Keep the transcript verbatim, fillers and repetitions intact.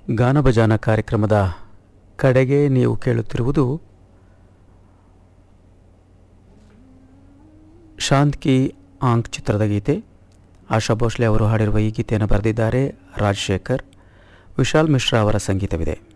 ಗಾನಭಜಾನ ಕಾರ್ಯಕ್ರಮದ ಕಡೆಗೆ ನೀವು ಕೇಳುತ್ತಿರುವುದು ಶಾಂತ್ ಕಿ ಆಂಕ್ ಚಿತ್ರದ ಗೀತೆ. ಆಶಾ ಭೋಸ್ಲೆ ಅವರು ಹಾಡಿರುವ ಈ ಗೀತೆಯನ್ನು ಬರೆದಿದ್ದಾರೆ ರಾಜಶೇಖರ್. ವಿಶಾಲ್ ಮಿಶ್ರಾ ಅವರ ಸಂಗೀತವಿದೆ.